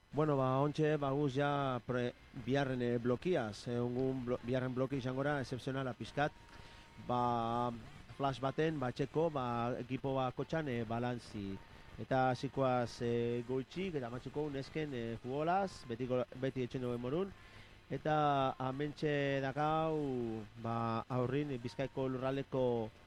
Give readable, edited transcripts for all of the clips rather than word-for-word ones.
Bueno, ontxe, guz ja biharren blokiaz, biharren bloki izango da, excepzionala pizkat, flash baten, txeko, ekipo kotxan balantzi. Eta zikoaz goitxik, eta matxuko unesken futbolaz, beti etxen duen morun. Eta amentxe dakau, aurrin, Bizkaiko lurraleko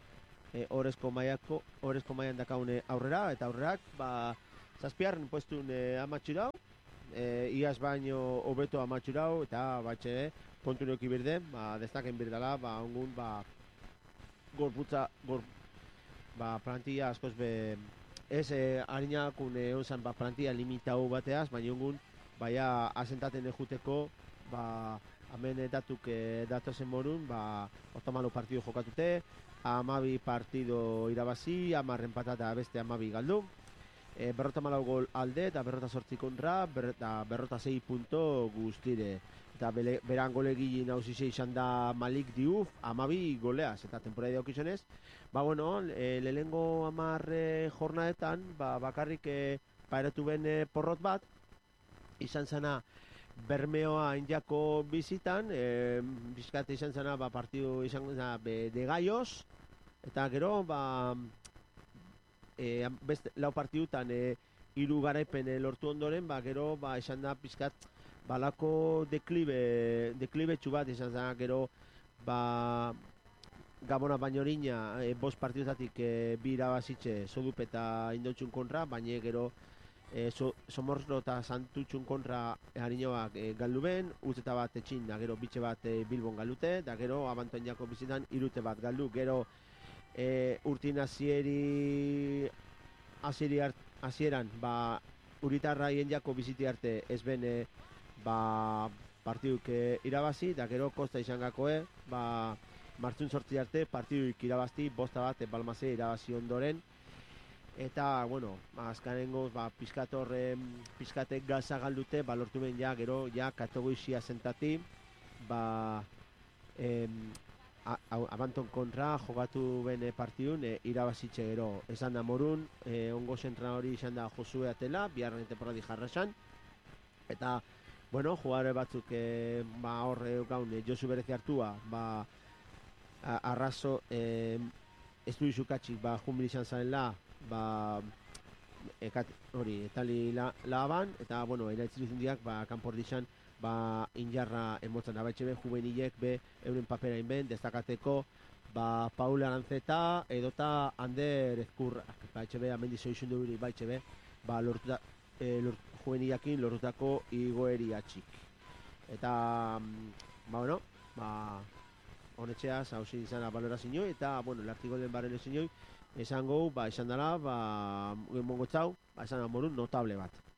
orezko maian dakaune aurrera, eta aurrerak, zazpiarren puestun amatxu iaz baino hobeto amatxurau eta batxe kontu neuki birde, destaken birdala, ongun, gorputza, plantilla askoz be, ez harinakun onzan plantilla limitau bateaz, baina ongun, asentaten ejuteko, hemen datuk datozen morun, otomano partidu jokatute, amabi partido irabazi, amarren patata beste amabi galdu, berrota malau gol alde eta berrota sortzi kontra eta berrota 6 punto guztire eta beran gole gili nauzise izan da Malik Diouf amabi goleaz eta temporada daukizionez lehengo amarre jornadetan bakarrik pairatu ben porrot bat izan zana Bermeoa injako bizitan bizkate izan zana partidu izan zana de Gaios eta gero beste lau partidutan hiru garaipen lortu ondoren, gero esan da pizkat balako deklibe bat izan da gero Gabona Bañorina bost partidutatik bi irabazitxe Sodup eta Indontxun kontra, baina gero Somorro eta Santutxun kontra harinoak galdu ben, utzeta bat etxin, da gero bitxe bat Bilbon galdute, da gero abantoen jako bizitan irute bat galdu, gero urtin hasieran uritarra jako biziti arte ez ben partiduk irabazi da gero kosta izan gakoe martzun sortzi arte partiduk irabazti bosta bat balmazea irabazi ondoren eta azkanengo pizkatek gaza galdute lortu ben gero kategoizia zentati Abanton kontra jogatu bene partidun irabazitxe gero esan da morun ongo zentra hori izan da Josue Atela biharren temporadi jarrasan eta jugadore batzuk horre gaun Josu Berezi hartua arrazo ez du izukatxik jumbil izan zarenla hori etali laban eta eraitzirizun diak kanpor dixan injarra emotzen da be juvenilek be euren paperain ben destakateko Paula Aranzeta edota Ander Ezkurra be amendi zoizun duri be juvenilakin lortutako igoeri atxik eta honetxeaz hausin izan valorazio eta l'artiko den barren ezinoi esango esan dara mongotzau esan morun notable bat